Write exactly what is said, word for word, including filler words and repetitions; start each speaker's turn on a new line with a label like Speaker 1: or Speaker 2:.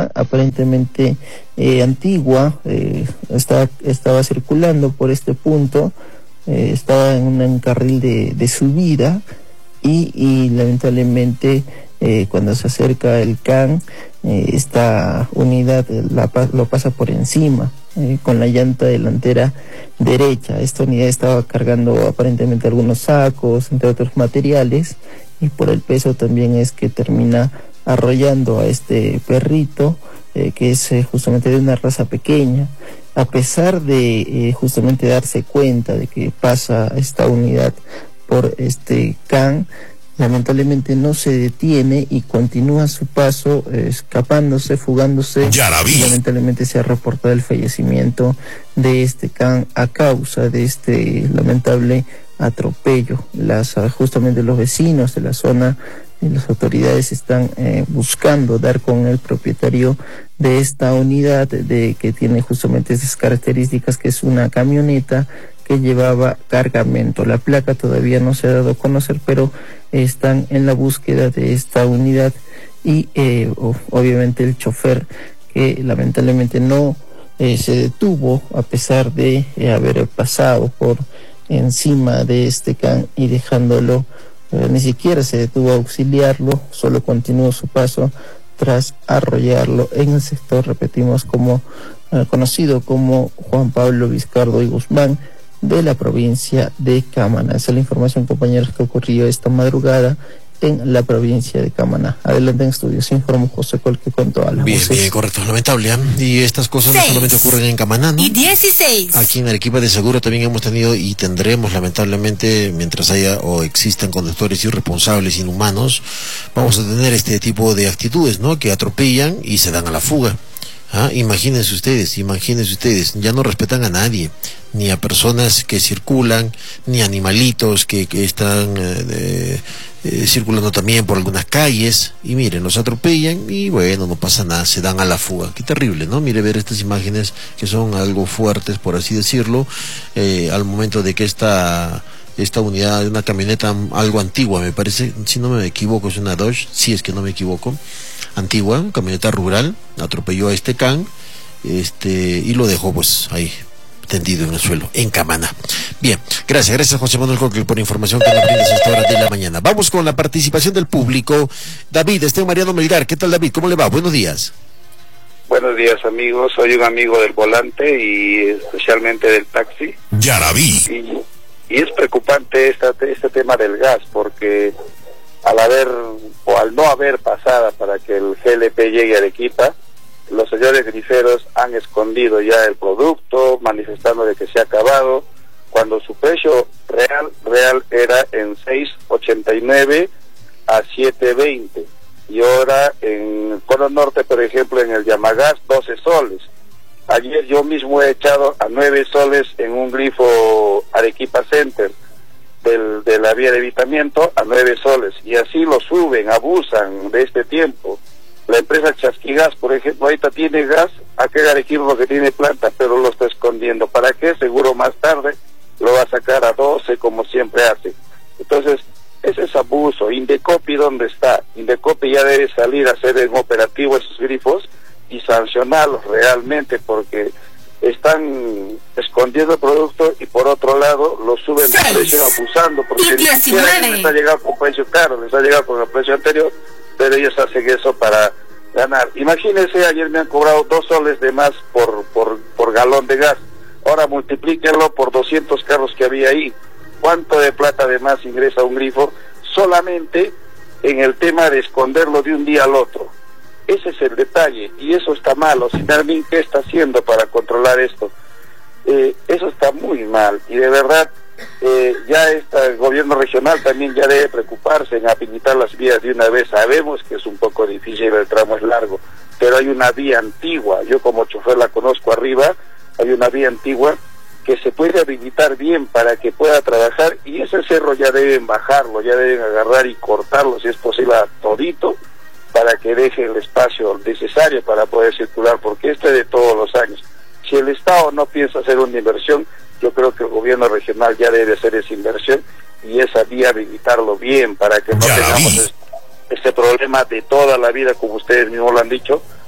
Speaker 1: persona aparentemente eh, antigua, eh, estaba, estaba circulando por este punto, eh, estaba en un carril de, de subida y, y lamentablemente eh, cuando se acerca el can, eh, esta unidad la, lo pasa por encima eh, con la llanta delantera derecha. Esta unidad estaba cargando aparentemente algunos sacos, entre otros materiales, y por el peso también es que termina arrollando a este perrito, eh, que es eh, justamente de una raza pequeña. A pesar de eh, justamente darse cuenta de que pasa esta unidad por este can, lamentablemente no se detiene y continúa su paso, eh, escapándose, fugándose.
Speaker 2: Ya la vi.
Speaker 1: Y lamentablemente se ha reportado el fallecimiento de este can a causa de este lamentable atropello. Las, justamente los vecinos de la zona y las autoridades están eh, buscando dar con el propietario de esta unidad, de que tiene justamente esas características, que es una camioneta que llevaba cargamento. La placa todavía no se ha dado a conocer, pero están en la búsqueda de esta unidad y eh, obviamente el chofer, que lamentablemente no eh, se detuvo a pesar de eh, haber pasado por encima de este can y dejándolo, eh, ni siquiera se detuvo a auxiliarlo, solo continuó su paso tras arrollarlo en el sector, repetimos, como eh, conocido como Juan Pablo Vizcardo y Guzmán, de la provincia de Camaná. Esa es la información, compañeros, que ocurrió esta madrugada en la provincia de Camaná. Adelante en estudios, informó José Colque con todas las
Speaker 2: Bien,
Speaker 1: voces.
Speaker 2: bien, correcto, lamentable, ¿eh? Y estas cosas
Speaker 3: seis,
Speaker 2: no solamente ocurren en Camaná, ¿no?
Speaker 3: Y dieciséis.
Speaker 2: Aquí en Arequipa de seguro también hemos tenido y tendremos, lamentablemente, mientras haya o existan conductores irresponsables, inhumanos, vamos a tener este tipo de actitudes, ¿no? Que atropellan y se dan a la fuga. ¿Ah? Imagínense ustedes, imagínense ustedes, ya no respetan a nadie, ni a personas que circulan, ni a animalitos que, que están eh, de, eh, circulando también por algunas calles, y miren, los atropellan y bueno, no pasa nada, se dan a la fuga. Qué terrible, ¿no? Mire, ver estas imágenes que son algo fuertes, por así decirlo, eh, al momento de que esta... esta unidad de una camioneta algo antigua, me parece, si no me equivoco, es una Dodge, si es que no me equivoco, antigua, camioneta rural, atropelló a este can, este, y lo dejó pues ahí, tendido en el suelo, en Camaná. Bien, gracias, gracias José Manuel Coquel por información que nos brindas a esta hora de la mañana. Vamos con la participación del público. David, este es Mariano Melgar. ¿Qué tal, David? ¿Cómo le va? Buenos días.
Speaker 4: Buenos días, amigos. Soy un amigo del volante y especialmente del taxi.
Speaker 2: Ya la vi.
Speaker 4: Y... Y es preocupante esta, este tema del gas, porque al haber o al no haber pasada para que el G L P llegue a Arequipa, los señores griferos han escondido ya el producto, manifestando de que se ha acabado, cuando su precio real real era en seis ochenta y nueve a siete veinte, y ahora en el Cono Norte, por ejemplo, en el Yamagas, doce soles. Ayer yo mismo he echado a nueve soles en un grifo Arequipa Center del, de la vía de evitamiento a nueve soles, y así lo suben, abusan de este tiempo. La empresa Chasquigas, por ejemplo, ahorita tiene gas, aquel Arequipa porque tiene planta, pero lo está escondiendo. ¿Para qué? Seguro más tarde lo va a sacar a doce, como siempre hace. Entonces, ese es abuso. Indecopi, ¿dónde está? Indecopi ya debe salir a hacer en operativo esos grifos y sancionarlos realmente, porque están escondiendo el producto y por otro lado lo suben de precio, abusando, porque ni siquiera les ha llegado con precio caro, les ha llegado con el precio anterior, pero ellos hacen eso para ganar. Imagínense, ayer me han cobrado dos soles de más por, por, por galón de gas, ahora multiplíquenlo por doscientos carros que había ahí. ¿Cuánto de plata de más ingresa un grifo solamente en el tema de esconderlo de un día al otro? Ese es el detalle, y eso está malo. Sinarmin, ¿qué está haciendo para controlar esto? Eh, eso está muy mal, y de verdad, eh, ya está, el gobierno regional también ya debe preocuparse en habilitar las vías de una vez. Sabemos que es un poco difícil, el tramo es largo, pero hay una vía antigua, yo como chofer la conozco arriba, hay una vía antigua que se puede habilitar bien para que pueda trabajar, y ese cerro ya deben bajarlo, ya deben agarrar y cortarlo, si es posible, a todito, para que deje el espacio necesario para poder circular, porque esto es de todos los años. Si el Estado no piensa hacer una inversión, yo creo que el gobierno regional ya debe hacer esa inversión y esa vía habilitarlo bien para que no tengamos este, este problema de toda la vida, como ustedes mismos lo han dicho,